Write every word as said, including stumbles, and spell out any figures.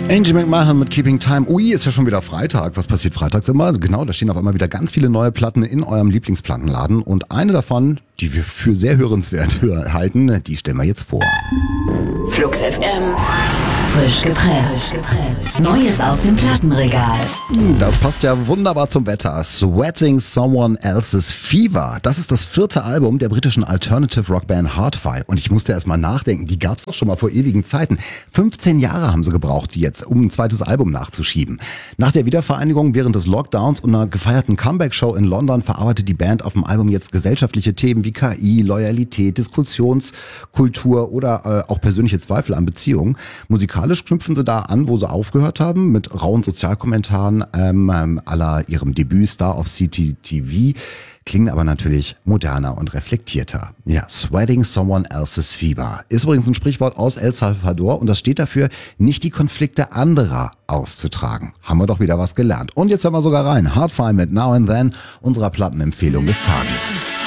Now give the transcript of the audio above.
Angie McMahon mit Keeping Time. Ui, ist ja schon wieder Freitag. Was passiert freitags immer? Genau, da stehen auf einmal wieder ganz viele neue Platten in eurem Lieblingsplattenladen. Und eine davon, die wir für sehr hörenswert halten, die stellen wir jetzt vor. Flux F M. Frisch gepresst. Frisch gepresst. Neues aus dem Plattenregal. Das passt ja wunderbar zum Wetter. Sweating Someone Else's Fever. Das ist das vierte Album der britischen Alternative Rockband Hardfire. Und ich musste erst mal nachdenken, die gab's doch schon mal vor ewigen Zeiten. fünfzehn Jahre haben sie gebraucht jetzt, um ein zweites Album nachzuschieben. Nach der Wiedervereinigung während des Lockdowns und einer gefeierten Comeback-Show in London verarbeitet die Band auf dem Album jetzt gesellschaftliche Themen wie K I, Loyalität, Diskussionskultur oder äh, auch persönliche Zweifel an Beziehungen. Musikalisch knüpfen sie da an, wo sie aufgehört haben, mit rauen Sozialkommentaren ähm, ähm, à la ihrem Debüt Star of C T T V, klingen aber natürlich moderner und reflektierter. Ja, Sweating Someone Else's Fever ist übrigens ein Sprichwort aus El Salvador und das steht dafür, nicht die Konflikte anderer auszutragen. Haben wir doch wieder was gelernt. Und jetzt hören wir sogar rein. Hardfire mit Now and Then, unserer Plattenempfehlung des Tages.